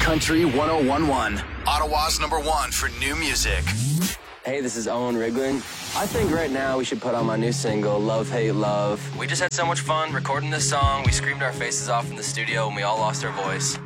Country 1011, Ottawa's #1 for new music. Hey, this is Owen Riglin. I think right now we should put on my new single, Love, Hate, Love. We just had so much fun recording this song. We screamed our faces off in the studio and we all lost our voice.